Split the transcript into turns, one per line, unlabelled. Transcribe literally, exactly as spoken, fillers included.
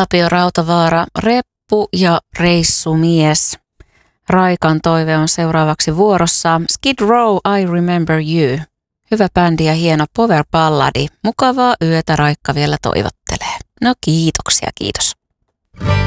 Tapio Rautavaara, Reppu ja Reissumies. Raikan toive on seuraavaksi vuorossa. Skid Row, I Remember You. Hyvä bändi ja hieno power balladi. Mukavaa yötä Raikka vielä toivottelee. No kiitoksia, kiitos.